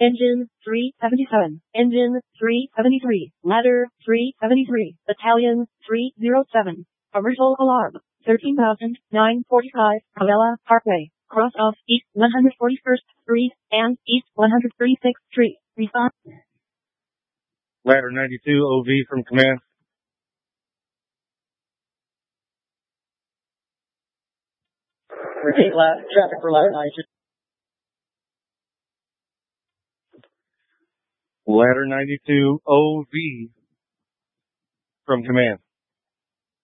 Engine 377. Engine 373. Ladder 373. Battalion 307. Commercial alarm. 13,945 Covella Parkway. Cross off East 141st Street and East 136th Street. Response. Ladder 92, OV from command. Repeat traffic for ladder 92. Ladder 92, OV from command.